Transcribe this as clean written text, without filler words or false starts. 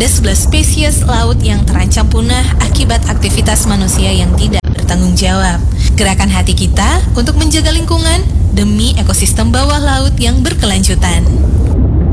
ada 11 spesies laut yang terancam punah akibat aktivitas manusia yang tidak bertanggung jawab. Gerakan hati kita untuk menjaga lingkungan demi ekosistem bawah laut yang berkelanjutan.